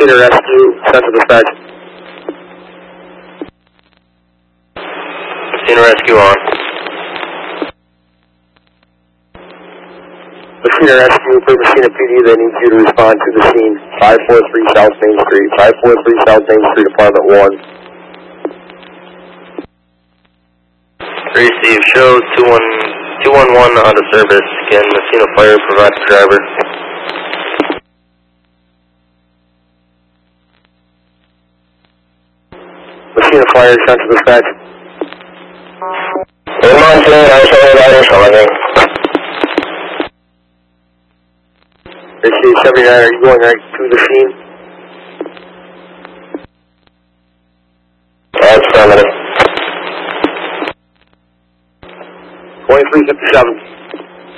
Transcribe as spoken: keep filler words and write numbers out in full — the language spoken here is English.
Messina Rescue, central dispatch. Messina Rescue on. Messina Rescue for Messina P D, they need you to respond to the scene. five forty-three South Main Street, five forty-three South Main Street, apartment one. Receive, show two one one on the service. Can Messina Fire provide the driver? Messina Fire, central dispatch. Receive seventy-nine, are you going right to the scene? That's affirmative. twenty-three fifty-seven.